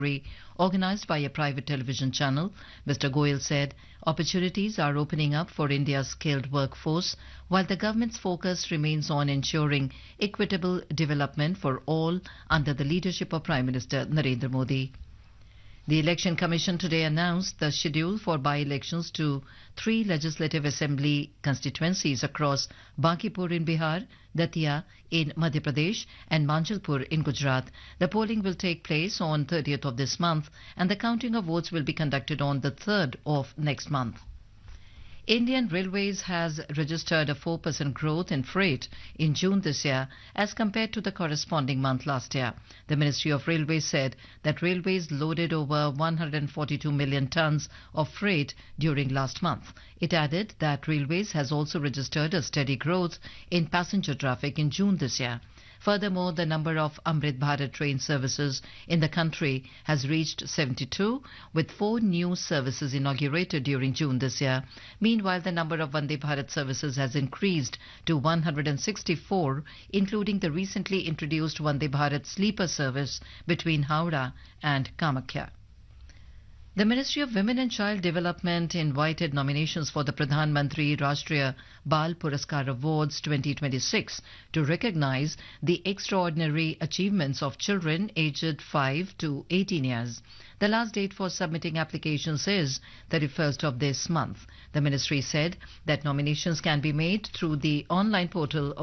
organized by a private television channel. Mr. Goyal said opportunities are opening up for India's skilled workforce, while the government's focus remains on ensuring equitable development for all under the leadership of Prime Minister Narendra Modi. The Election Commission today announced the schedule for by-elections to 3 Legislative Assembly constituencies across Bankipur in Bihar, Datia in Madhya Pradesh and Manjalpur in Gujarat. The polling will take place on 30th of this month and the counting of votes will be conducted on the 3rd of next month. Indian Railways has registered a 4% growth in freight in June this year as compared to the corresponding month last year. The Ministry of Railways said that railways loaded over 142 million tons of freight during last month. It added that railways has also registered a steady growth in passenger traffic in June this year. Furthermore, the number of Amrit Bharat train services in the country has reached 72, with 4 new services inaugurated during June this year. Meanwhile, the number of Vande Bharat services has increased to 164, including the recently introduced Vande Bharat sleeper service between Howrah and Kamakhya. The Ministry of Women and Child Development invited nominations for the Pradhan Mantri Rashtriya Bal Puraskar Awards 2026 to recognize the extraordinary achievements of children aged 5 to 18 years. The last date for submitting applications is 31st of this month. The ministry said that nominations can be made through the online portal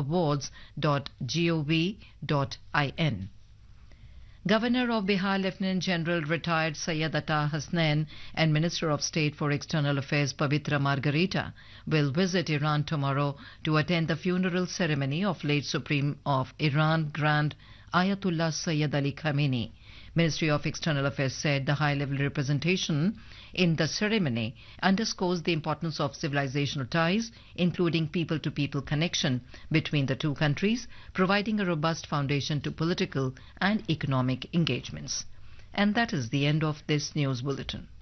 awards.gov.in. Governor of Bihar Lieutenant General retired Syed Atta Hasnain and Minister of State for External Affairs Pavitra Margarita will visit Iran tomorrow to attend the funeral ceremony of late Supreme of Iran Grand Ayatollah Sayyid Ali Khamenei. Ministry of External Affairs said the high-level representation in the ceremony underscores the importance of civilizational ties, including people-to-people connection between the two countries, providing a robust foundation to political and economic engagements. And that is the end of this news bulletin.